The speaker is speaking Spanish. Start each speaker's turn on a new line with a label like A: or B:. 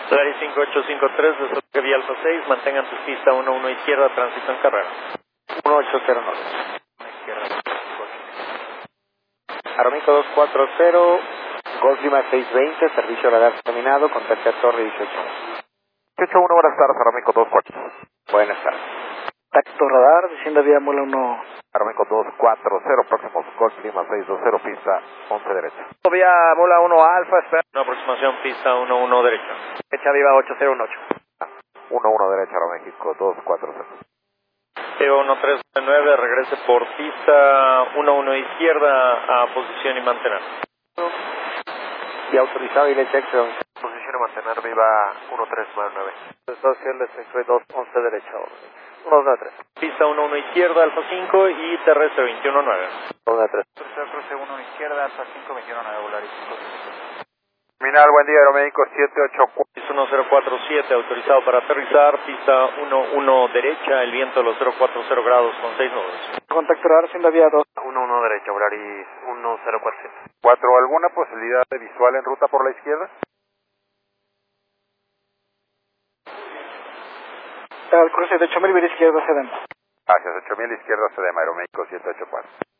A: Solari 5853, desde Vía Alfa 6, mantengan tu pista 11 izquierda, tránsito en carrera.
B: 1809. Aeroméxico 240, Golf Lima 620, servicio radar terminado, contacte a Torre 18.
C: 181, buenas tardes, Aeroméxico 24.
B: Buenas tardes.
D: Contacto radar, descienda vía Mula 1.
C: Aeroméxico 240, próximos Golf Lima 620, pista 11 derecha.
D: Vía Mula 1 Alfa, espera.
A: Una aproximación, pista 11 derecha.
D: Fecha viva 818.
C: 11 derecha, Aeroméxico 240.
A: EO 1399, regrese por pista 11 izquierda a posición y mantener.
B: Y autorizado y le check.
C: Posición y mantener viva 1399.
D: Social de 211 derecha. 193.
A: Pista 11 izquierda, Alfa 5 y terrestre 219.
B: 193.
D: Cruce 1 izquierda, Alfa 5, 219, Volaris.
C: Terminal, buen día, Aeroméxico 784.
A: Pista 1047, autorizado para aterrizar, pista 11 derecha, el viento a los 040 grados con 6 nudos.
D: Contacto radar, descienda vía 2.
C: 11 derecha, Volaris 1047. 4, ¿alguna posibilidad de visual en ruta por la izquierda?
D: Al cruce de 8000, vía izquierda, Sedema.
C: Hacia 8000 izquierda, CDM, Aeroméxico 784.